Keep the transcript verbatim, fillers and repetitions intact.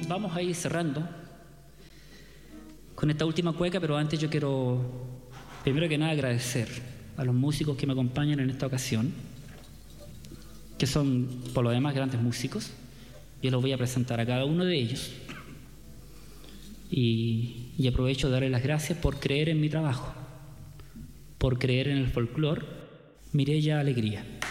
vamos a ir cerrando con esta última cueca, pero antes yo quiero, primero que nada, agradecer a los músicos que me acompañan en esta ocasión, que son, por lo demás, grandes músicos. Yo los voy a presentar a cada uno de ellos. Y, y aprovecho de darles las gracias por creer en mi trabajo, por creer en el folclore. Mireya Alegría.